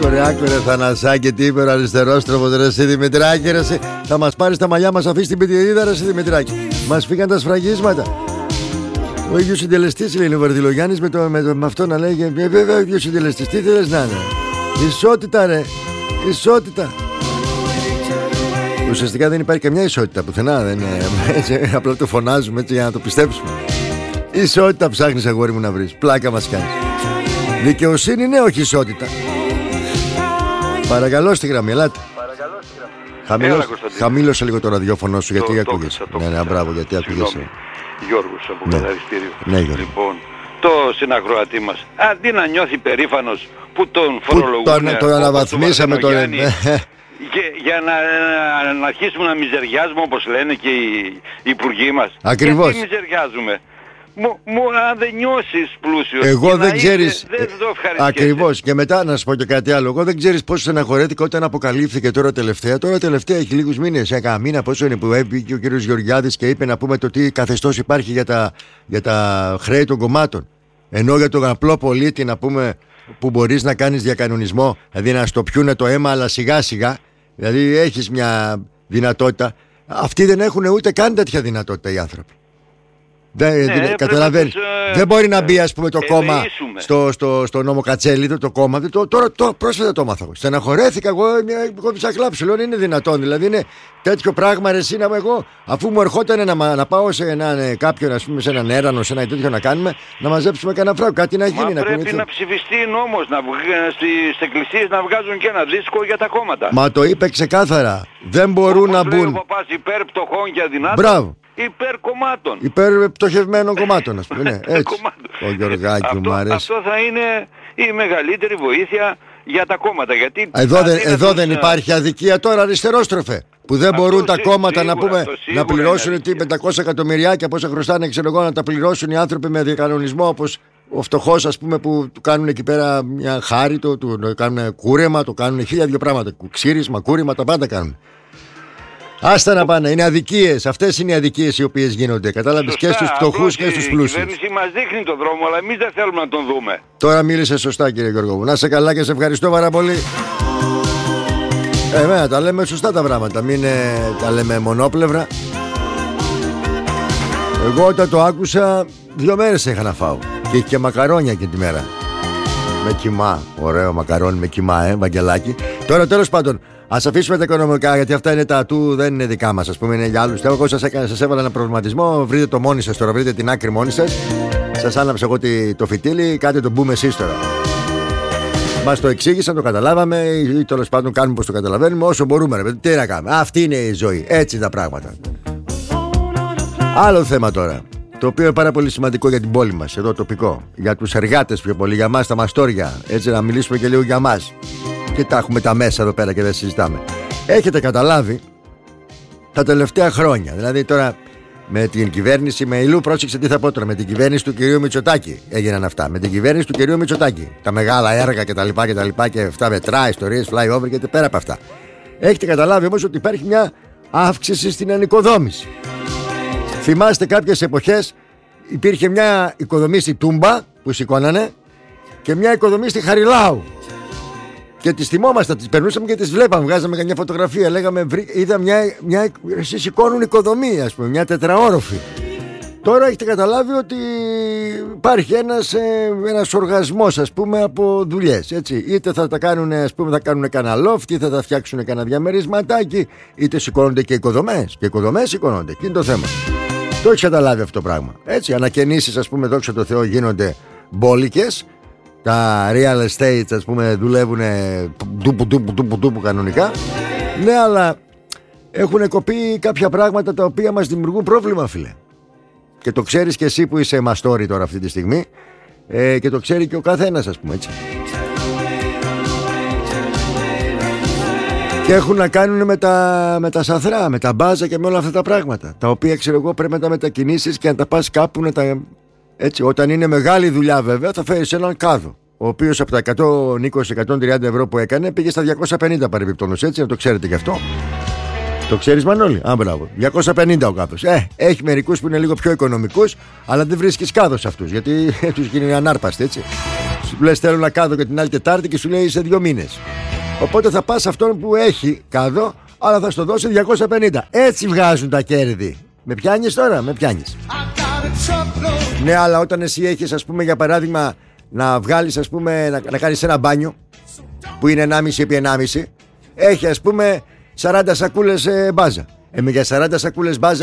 Άκουρε Θανασάκη, τι είπε ο αριστερόστροφος ρε εσύ Δημητράκη ρε εσύ. Θα μας πάρεις τα μαλλιά μας, αφήσεις την πιτηρίδα ρε εσύ Δημητράκη. Μας φύγαν τα σφραγίσματα. Ο ίδιος συντελεστής λέει ο Βαρδιλογιάννης με αυτό να λέει. Βέβαια ο ίδιος συντελεστής, τι θέλεις να είναι. Ισότητα ρε, ισότητα. Ουσιαστικά δεν υπάρχει καμιά ισότητα πουθενά, δεν είναι, έτσι, απλά το φωνάζουμε έτσι για να το πιστέψουμε. Ισότητα ψάχνεις αγόρι μου να βρεις, πλάκα μας κάνεις. Δικαιοσύνη ναι, όχι ισότητα. Παρακαλώ στη γραμμή, ελάτε. Χαμήλωσε λίγο το ραδιόφωνο σου γιατί ακούγεσαι. Ναι, μπράβο, γιατί ακούγεσαι. Γιώργος από Καθαριστήριο. Ναι, Γιώργο. Λοιπόν, το συνακροατή μας, αντί να νιώθει περήφανος που τον φορολογούν, τον αναβαθμίσαμε τον... για να αρχίσουμε να μιζεριάζουμε όπως λένε και οι υπουργοί μας. Ακριβώς. Γιατί μιζεριάζουμε. Αν δεν νιώσεις πλούσιος, εγώ δεν ξέρεις. Δεν το ευχαριστήσω. Ακριβώς. Και μετά να σου πω και κάτι άλλο. Εγώ δεν ξέρεις πόσο στεναχωρέθηκα όταν αποκαλύφθηκε τώρα τελευταία. Τώρα τελευταία έχει λίγους μήνες. Ένα μήνα πόσο είναι που έβγηκε ο κύριος Γεωργιάδης και είπε να πούμε το τι καθεστώς υπάρχει για τα χρέη των κομμάτων. Ενώ για τον απλό πολίτη να πούμε που μπορείς να κάνεις διακανονισμό, δηλαδή να στο πιούνε το αίμα αλλά σιγά σιγά. Δηλαδή έχεις μια δυνατότητα. Αυτοί δεν έχουν ούτε καν τέτοια δυνατότητα οι άνθρωποι. Καταλαβαίνεις. Δεν μπορεί να μπει ας πούμε το κόμμα στο νόμο Κατσέλιδο το κόμμα. Τώρα πρόσφατα το έμαθα. Στεναχωρέθηκα εγώ θα κλάψω. Λέω είναι δυνατόν. Δηλαδή είναι τέτοιο πράγμα ρε εσύ εγώ αφού μου ερχόταν να πάω σε κάποιον ας πούμε σε έναν έρανο σε ένα τέτοιο να κάνουμε να μαζέψουμε κανένα φράγκο. Κάτι να γίνει. Μα πρέπει να ψηφιστεί νόμος στις εκκλησίες να βγάζουν και ένα δίσκο για τα κόμματα. Μα το είπε ξεκάθαρα. Δεν μπορούν να μπουν. Ο παπάς υπέρ πτωχών και αδυνάτων. Μπράβο. Υπέρ κομμάτων. Υπέρ πτωχευμένων κομμάτων, ας πούμε. Ναι, έτσι. Ο Γιωργάκη μου αρέσει. Αυτό θα είναι η μεγαλύτερη βοήθεια για τα κόμματα. Γιατί εδώ δεν υπάρχει αδικία τώρα αριστερόστροφε. Που δεν μπορούν τα κόμματα να πούμε να πληρώσουν 500 εκατομμυριάκια πόσα χρωστάνε, ξέρω εγώ, να τα πληρώσουν οι άνθρωποι με διακανονισμό όπως ο φτωχός ας πούμε που του κάνουν εκεί πέρα μια χάρη, του κάνουν κούρεμα, του κάνουν 1002 πράγματα. Ξύρισμα, κούρεμα, τα πάντα κάνουν. Άστα να πάνε, είναι αδικίες. Αυτές είναι οι αδικίες οι οποίες γίνονται. Κατάλαβες και στους φτωχούς και στους πλούσιους. Η κυβέρνηση μας δείχνει τον δρόμο, αλλά εμείς δεν θέλουμε να τον δούμε. Τώρα μίλησε σωστά κύριε Γιώργο μου. Να είσαι καλά και σε ευχαριστώ πάρα πολύ. Τα λέμε σωστά τα πράγματα. Μην τα λέμε μονόπλευρα. Εγώ όταν το άκουσα 2 μέρες είχα να φάω. Και είχε και μακαρόνια εκείνη τη μέρα. Με κιμά. Ωραίο μακαρόνι με κιμά, Βαγγελάκη. Τώρα τέλος πάντων. Ας αφήσουμε τα οικονομικά γιατί αυτά είναι τα ατού, δεν είναι δικά μας. Ας πούμε είναι για άλλους. Εγώ σας έβαλα ένα προβληματισμό. Βρείτε το μόνοι σας τώρα, βρείτε την άκρη μόνοι σας. Σας άναψα εγώ το φυτίλι, κάντε το μπούμε εσείς τώρα. Μας το εξήγησαν, το καταλάβαμε ή τέλος πάντων κάνουμε πως το καταλαβαίνουμε όσο μπορούμε. Ρε, τι να κάνουμε. Αυτή είναι η ζωή. Έτσι τα πράγματα. Άλλο θέμα τώρα. Το οποίο είναι πάρα πολύ σημαντικό για την πόλη μας, εδώ τοπικό. Για τους εργάτες πιο πολύ, για μας τα μαστόρια. Έτσι να μιλήσουμε και λίγο για μας. Και τα έχουμε τα μέσα εδώ πέρα και δεν συζητάμε. Έχετε καταλάβει τα τελευταία χρόνια. Δηλαδή τώρα με την κυβέρνηση με Ηλού, πρόσεξε τι θα πω τώρα. Με την κυβέρνηση του κυρίου Μητσοτάκη έγιναν αυτά. Με την κυβέρνηση του κυρίου Μητσοτάκη. Τα μεγάλα έργα κτλ. Και αυτά μετρά, ιστορίες, flyover και πέρα από αυτά. Έχετε καταλάβει όμως ότι υπάρχει μια αύξηση στην ανοικοδόμηση. Θυμάστε κάποιες εποχές υπήρχε μια οικοδομή στη Τούμπα που σηκώνανε και μια οικοδομή στη Χαριλάου. Και τις θυμόμασταν, τις περνούσαμε και τις βλέπαμε. Βγάζαμε καμιά φωτογραφία. Λέγαμε, είδα μια σηκώνουν οικοδομή, ας πούμε, μια τετραόροφη. Τώρα έχετε καταλάβει ότι υπάρχει ένας οργασμός, ας πούμε, από δουλειές. Έτσι. Είτε θα τα κάνουν, ας πούμε, θα κάνουν κανένα loft, είτε θα φτιάξουν κανένα διαμερισματάκι, είτε σηκώνονται και οικοδομές. Και οικοδομές σηκώνονται. Και είναι το θέμα. Το έχεις καταλάβει αυτό το πράγμα. Έτσι, ανακαινήσεις, ας πούμε, δόξα τω Θεώ, γίνονται μπόλικες. Τα real estate, ας πούμε, δουλεύουν ντούπου κανονικά. Ναι, αλλά έχουν κοπεί κάποια πράγματα τα οποία μας δημιουργούν πρόβλημα, φίλε. Και το ξέρεις και εσύ που είσαι μαστόρι τώρα αυτή τη στιγμή. Και το ξέρει και ο καθένας, ας πούμε, έτσι. Και έχουν να κάνουν με τα σαθρά, με τα μπάζα και με όλα αυτά τα πράγματα. Τα οποία, ξέρω εγώ, πρέπει να τα μετακινήσεις και να τα πας κάπου να τα... Έτσι, όταν είναι μεγάλη δουλειά βέβαια θα φέρεις έναν κάδο, ο οποίος από τα 120-130 ευρώ που έκανε πήγε στα 250 παρεμπιπτόντως, έτσι, να το ξέρετε κι αυτό. Το ξέρεις Μανώλη? Μπράβο, 250 ο κάδος. Έχει μερικούς που είναι λίγο πιο οικονομικούς, αλλά δεν βρίσκεις κάδο σε αυτούς, γιατί τους γίνει ανάρπαστοι, έτσι. Του λες θέλω να κάδω και την άλλη Τετάρτη και σου λέει σε 2 μήνες. Οπότε θα πας σε αυτόν που έχει κάδο, αλλά θα στο δώσει 250. Έτσι βγάζουν τα κέρδη. Με πιάνεις τώρα, με πιάνεις. Ναι, αλλά όταν εσύ έχεις, ας πούμε, για παράδειγμα, να βγάλεις, ας πούμε, να κάνεις ένα μπάνιο που είναι 1,5 επί 1,5, έχει, ας πούμε, 40 σακούλες μπάζα. Για 40 σακούλες μπάζα